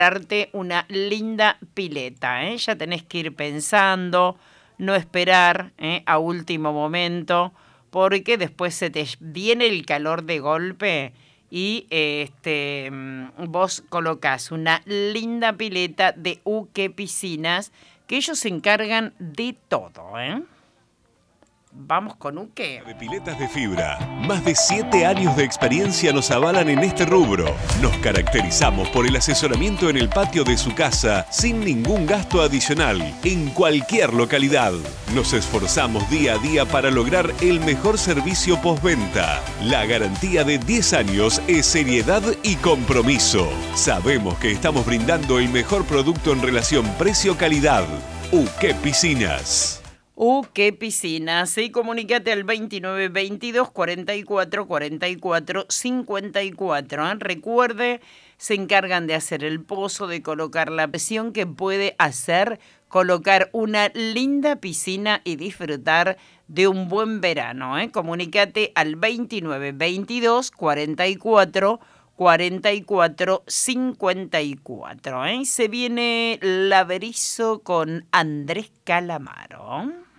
darte una linda pileta, ¿eh? Ya tenés que ir pensando, no esperar a último momento, porque después se te viene el calor de golpe y vos colocás una linda pileta de Uke Piscinas, que ellos se encargan de todo, ¿eh? Vamos con Uke. De piletas de fibra. Más de 7 años de experiencia nos avalan en este rubro. Nos caracterizamos por el asesoramiento en el patio de su casa sin ningún gasto adicional, en cualquier localidad. Nos esforzamos día a día para lograr el mejor servicio postventa. La garantía de 10 años es seriedad y compromiso. Sabemos que estamos brindando el mejor producto en relación precio-calidad. Uke Piscinas. Qué piscinas. Y comunícate al 29 22 44 44 54. Recuerde, se encargan de hacer el pozo, de colocar la presión que puede hacer colocar una linda piscina y disfrutar de un buen verano. Comunícate al 29 22 44 44 54. Se viene Laberizo con Andrés Calamaro.